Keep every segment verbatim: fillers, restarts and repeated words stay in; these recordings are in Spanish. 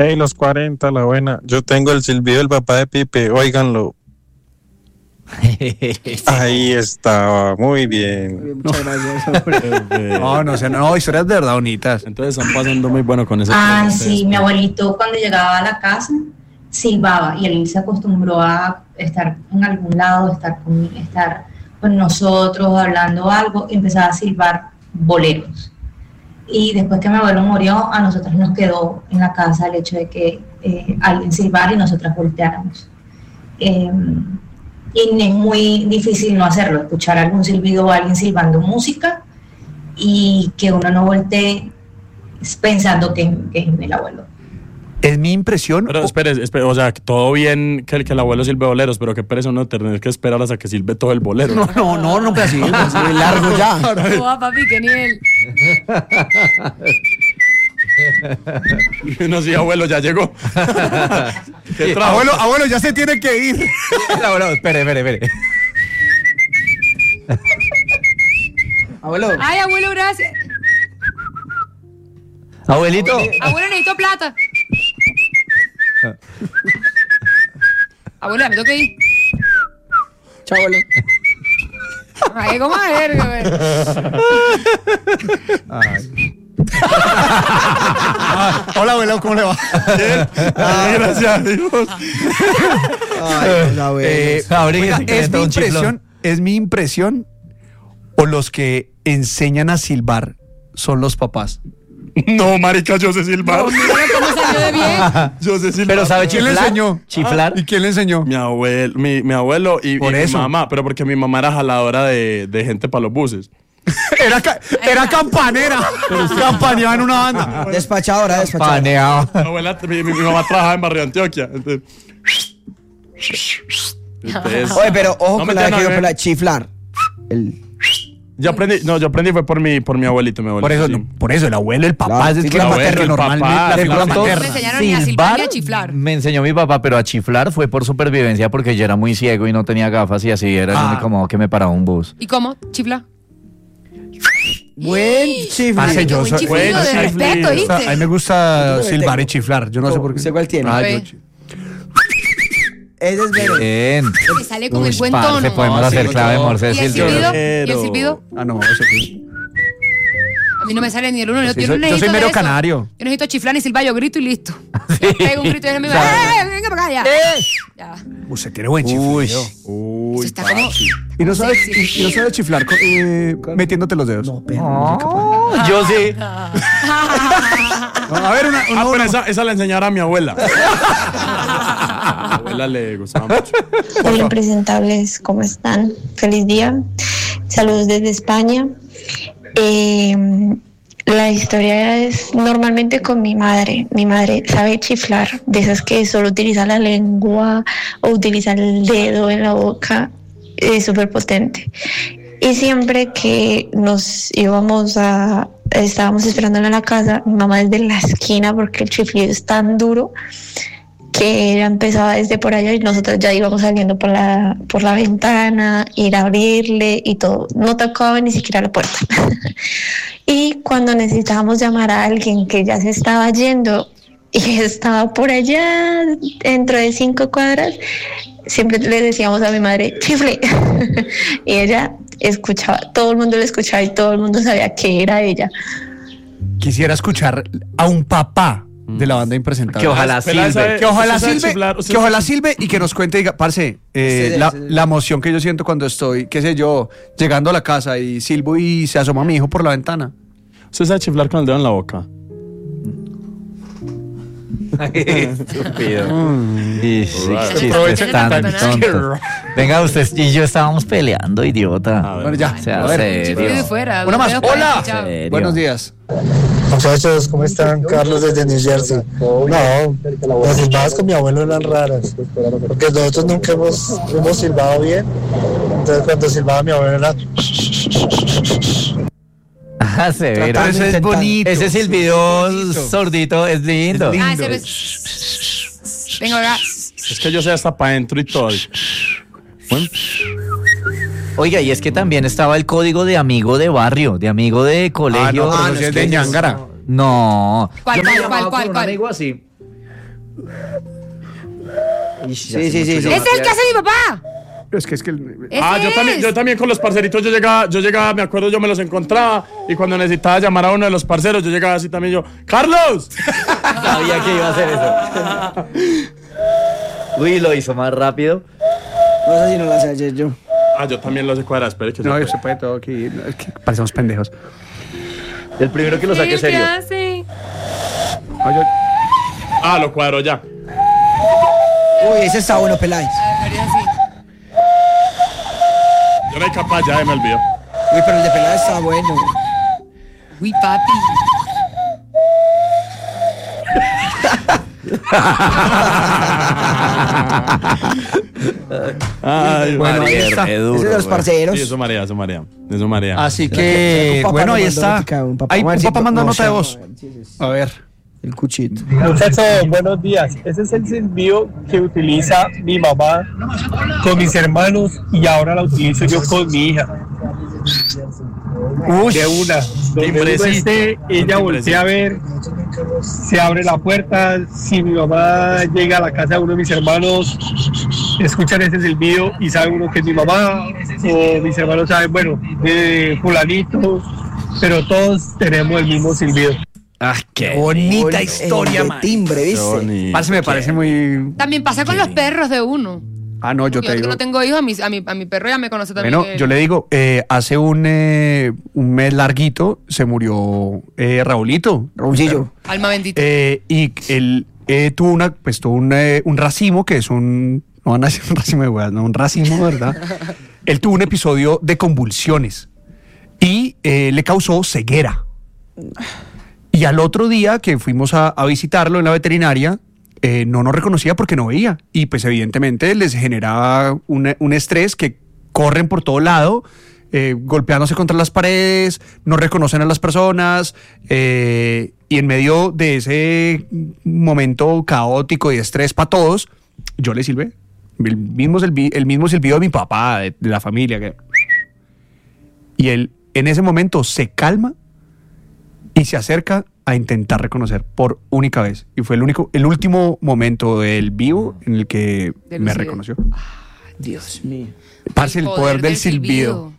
Hey, los cuarenta, la buena. Yo tengo el silbido del papá de Pipe, óiganlo. Ahí estaba, muy bien. Muchas gracias. No, no sé, no, historias de verdad bonitas. Entonces están pasando muy bueno con ese. Ah, sí, mi abuelito cuando llegaba a la casa silbaba y él se acostumbró a estar en algún lado, estar con, estar con nosotros hablando algo, y empezaba a silbar boleros. Y después que mi abuelo murió, a nosotros nos quedó en la casa el hecho de que eh, alguien silbara y nosotras volteáramos. Eh, y es muy difícil no hacerlo, escuchar algún silbido o alguien silbando música y que uno no voltee pensando que, que es el abuelo. Es mi impresión. Pero espere, espere, o sea, todo bien que el, que el abuelo silbe boleros, pero qué pereza no tener que esperar hasta que silbe todo el bolero. No, no, no, no, pero así, así largo ya. Oh, papi, qué nivel. No, sí, abuelo, ya llegó. ¿Qué trajo? Abuelo, abuelo, ya se tiene que ir. Abuelo, espere, espere, espere. Abuelo. Ay, abuelo, gracias. Abuelito. Abuelo, necesito plata. Abuela, me tengo que ir. Chao, abuelo. Ay, ¿cómo es, verga, güey? Ah, hola, abuelo, ¿cómo le va? Bien. Ay, gracias a Dios. Ay, hola, abuelo. Eh, oiga, es mi impresión, es mi impresión, o los que enseñan a silbar son los papás. No, marica, yo sé silbar. No, mira cómo salió de bien. Yo sé silbar. Pero ¿sabe ¿Quién le chiflar? enseñó? ¿Chiflar? ¿Y quién le enseñó? Mi abuelo, mi, mi abuelo y, Por y eso. mi mamá, pero porque mi mamá era jaladora de, de gente para los buses. Era, ca- era campanera. Campaneaba en una banda. Despachadora, despachadora. Paneado. Mi, abuela, mi, mi, mi mamá trabajaba en Barrio Antioquia. Entonces, entonces, Oye, pero ojo no con me la entiendan, que yo eh. por la chiflar. El... yo aprendí, no, yo aprendí fue por mi, por mi abuelito, mi abuelito. Por eso, sí. no, por eso, el abuelo, el papá, Claro, es sí, que el la abuelo, materna el normalmente. papá, La de figura pronto- Me materna. enseñaron ni a silbar ni a chiflar. Me enseñó mi papá, pero a chiflar fue por supervivencia porque yo era muy ciego y no tenía gafas y así era el Ah. único modo que me paraba un bus. ¿Y cómo? ¿Chifla? Buen chiflar. Parce, Ay, qué yo buen soy- chiflido buen de chiflido. respeto, O sea, a mí ¿viste? me gusta Yo silbar tengo. y chiflar. Yo no sé por qué. ¿Sé cuál tiene? A Ay, ver. yo chi- Ese es bueno. Bien. Que sale con Uy, el buen parce, tono. podemos No, hacer sí, clave no. morse ¿Y el silbido. silbido? ¿Y el Pero- silbido? Ah, no, eso sí. A mí no me sale ni el uno ni el Sí, otro. Yo soy- no yo soy necesito mero de eso. canario. Yo necesito chiflar ni silbar, yo grito y listo. Yo pego un grito y me digo, ¡eh! ¡Venga para acá ya! Ya. Usted tiene buen Uy. chiflido. Uy, Eso está como... Y no sabe, Sí, sí, y, y no sabe chiflar con- eh, metiéndote los dedos. No, pero. Oh, yo sí. A ver, una, una, Ah, pero una- esa, esa la enseñara a mi abuela. A mi abuela le gustaba mucho. Hola, impresentables, ¿cómo están? Feliz día. Saludos desde España. Eh, la historia es normalmente con mi madre. Mi madre sabe chiflar, de esas que solo utiliza la lengua o utiliza el dedo en la boca. Es súper potente. Y siempre que nos íbamos a, estábamos esperándola en la casa, mi mamá desde la esquina, porque el chiflido es tan duro, que ella empezaba desde por allá y nosotros ya íbamos saliendo por la, por la ventana, ir a abrirle y todo. No tocaba ni siquiera la puerta. Y cuando necesitábamos llamar a alguien que ya se estaba yendo y estaba por allá dentro de cinco cuadras, siempre le decíamos a mi madre, chifle. Y ella escuchaba, todo el mundo lo escuchaba y todo el mundo sabía que era ella. Quisiera escuchar a un papá de la banda Impresentable. Que ojalá Pelada silbe. sabe- Que ojalá ¿Usted sabe silbe, chiflar? ¿Usted que ojalá sabe- silbe y que nos cuente, diga, parce, eh, Usted- la, usted- la emoción que yo siento cuando estoy, qué sé yo, llegando a la casa y silbo y se asoma mi hijo por la ventana. ¿Usted sabe chiflar con el dedo en la boca? Estúpido. Y sí, Right. qué chistes Aprovechen tan el campeonato. tontos. Venga, usted y yo estábamos peleando, idiota. A ver. Bueno, ya, O sea, a ver. serio. Chiflido de fuera. Una más. los dedos para ¡Hola! adentro, chao. Serio. Buenos días. Muchachos, ¿cómo están? Carlos desde New Jersey. No, las silbadas con mi abuelo eran raras, porque nosotros nunca hemos, hemos silbado bien. Entonces cuando silbaba mi abuelo era... Ah, severo. Pero ese es bonito. Ese silbido bonito. sordito es lindo. Es lindo. Ah, ese es... Venga, acá. Es que yo sé hasta para adentro y todo. Bueno, Oiga, y es que también estaba el código de amigo de barrio, de amigo de colegio. Ah, no, pero si es de Ñangara. No. ¿Cuál, Yo me cuál, llamaba cuál, con un cuál? amigo así. Ish, Sí, ya se sí, me sí, ocurrió. sí. Ese es el que hace mi papá. Es que es que... Ese Ah, yo también, es. yo también con los parceritos, yo llegaba, yo llegaba, me acuerdo, yo me los encontraba y cuando necesitaba llamar a uno de los parceros, yo llegaba así también yo, ¡Carlos! Sabía que iba a hacer eso. Uy, lo hizo más rápido. No sé si no la sé ayer yo. Ah, yo también lo sé cuadrar, espere que No, se se puede todo aquí. No, es que parecemos pendejos. El primero que lo saque ¿Qué serio. hace? No, yo- Ah, lo cuadro ya. Uy, ese está bueno, Peláez. Haría así. Yo no hay capaz, ya me olvidó. Uy, pero el de Peláez está bueno. Uy, papi. Ay, Bueno, ahí Marier, está. qué Ese duro, es de los güey. parceros. Sí, eso marea, eso marea. Eso marea. Así ¿Será que, un papá bueno, nos ahí mandó está. notica, un papá? Ahí, un Juancito, papá manda no nota sé, de a voz. ver, sí, sí, sí. A ver. El cuchito. Muchachos, buenos días. Ese es el silbido que utiliza mi mamá con mis hermanos y ahora la utilizo yo con mi hija. Uy, De una. Donde uno Timbrecito. esté, ella voltea a ver, se abre la puerta. Si mi mamá llega a la casa de uno de mis hermanos, escuchan ese silbido y sabe uno que es mi mamá, o mis hermanos saben, bueno, de fulanito, pero todos tenemos el mismo silbido. Ah, qué bonita El- historia, el de man. timbre, ¿viste? Parce, me parece muy... También pasa con los perros de uno. Ah, no, yo Yo te que digo... no tengo hijos, a mi, a mi, a mi perro ya me conoce también. Bueno, él. yo le digo, eh, hace un, eh, un mes larguito se murió eh, Raulito. Raulcillo. Alma bendita. Eh, y él eh, tuvo, una, pues, tuvo un, eh, un racimo, que es un... No van a decir un racimo de huevas, no, un racimo, ¿verdad? Él tuvo un episodio de convulsiones y eh, le causó ceguera. Y al otro día que fuimos a, a visitarlo en la veterinaria, eh, no nos reconocía porque no veía. Y pues evidentemente les generaba un, un estrés que corren por todo lado, eh, golpeándose contra las paredes, no reconocen a las personas. Eh, y en medio de ese momento caótico y de estrés para todos, yo le silbé. El mismo, silbi- el mismo silbido de mi papá, de, de la familia. Que... Y él en ese momento se calma y se acerca a intentar reconocer por única vez. Y fue el único, el último momento del vivo en el que Del me silbido. reconoció. Dios mío. Parce, el poder del silbido.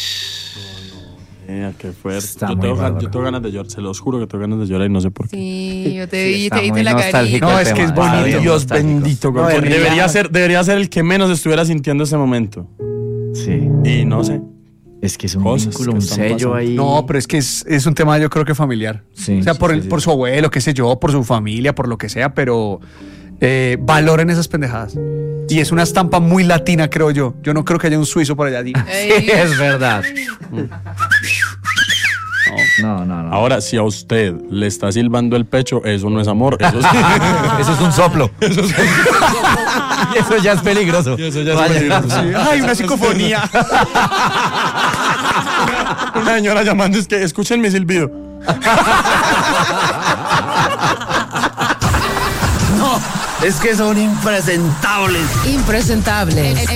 Eh, qué fuerte. Está Yo muy tengo, gan- bárbaro. yo tengo ganas de llorar, se los juro que tengo ganas de llorar y no sé por qué. Sí, yo te Sí, vi, está te viste muy la nostálgico carita. No, el es que es tema. bonito. Está bien Dios nostálgico. bendito. No, güey. de debería, verdad. ser, debería ser el que menos estuviera sintiendo ese momento. Sí. Y no sé. Es que es un Cosas vínculo, que un están sello pasando. ahí. No, pero es que es, es un tema yo creo que familiar. Sí, o sea, sí, por, sí, el, sí. por su abuelo, qué sé yo, por su familia, por lo que sea, pero eh, valoren esas pendejadas. Y es una estampa muy latina, creo yo. Yo no creo que haya un suizo por allá. diga. Ey. Sí, es verdad. No, no, no. Ahora, si a usted le está silbando el pecho, eso no es amor. Eso sí. Eso es un soplo. Y eso ya es peligroso. Y eso ya es Vaya. peligroso. Sí. Ay, una psicofonía. Una señora llamando, es que escuchen mi silbido. Es que son impresentables. Impresentables.